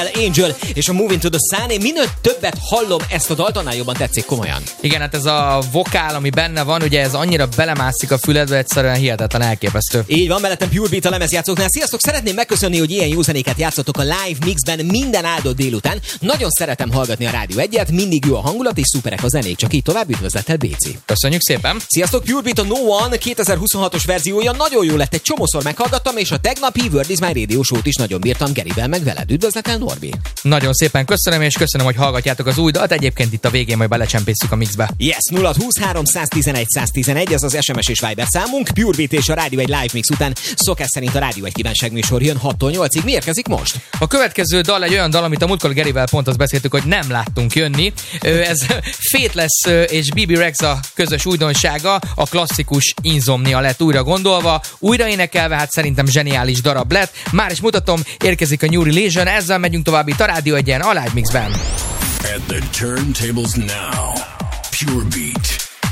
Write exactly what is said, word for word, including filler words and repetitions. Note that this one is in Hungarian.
Michelle Angel és a Moving to the Sun. Én minél többet hallom ezt a dalt, annál jobban tetszik, komolyan. Igen, hát ez a vokál, ami benne van, ugye ez annyira belemászik a füledbe, egyszerűen hihetetlen, elképesztő. Így van, mellettem Pure Beat a lemezjátszóknál. Sziasztok, szeretném megköszönni, hogy ilyen jó zenéket játszotok a live mixben minden áldott délután. Nagyon szeretem hallgatni a Rádió egyet, mindig jó a hangulat és szuperek a zenék, csak így tovább, üdvözlettel Béci. Köszönjük szépen. Sziasztok, Pure Beat a No One kétezer-huszonhatos verziója nagyon jó lett, egy csomószor meghallgattam, és a tegnapi Word is My Radio Show-t is nagyon bírtam Gerivel meg veled. Üdvözlettel Norbi. Nagyon szépen köszönöm, és köszönöm, hogy hallgatjátok az új dalt. Egyébként itt a végén majd belecsempészük a mixbe. Yes, nulla húsz-három száztizenegy száztizenegy, ez az es em es és Viber számunk. Pure Beat és a Rádió egy live mix után szokás szerint a Rádió egy kívánságműsor jön hattól nyolcig. Mi érkezik most? A következő dal egy olyan dal, amit a múltkor Gerivel pont azt beszéltük, hogy nem láttunk jönni. Ez Faithless és bé bé Rexha közös újdonsága, a klasszikus Insomnia lett újra gondolva, újra énekelve, hát szerintem zseniális darab lett. Már is mutatom, érkezik a New Religion, ezzel megyünk tovább itt a Rádió egyen, a live mixben. At the turntables now, Pure Beat.